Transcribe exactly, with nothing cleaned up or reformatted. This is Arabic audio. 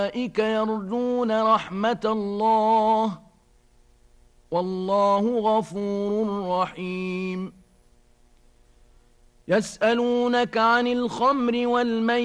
أولئك يرجون رحمة الله والله غفور رحيم. يسألونك عن الخمر والميسر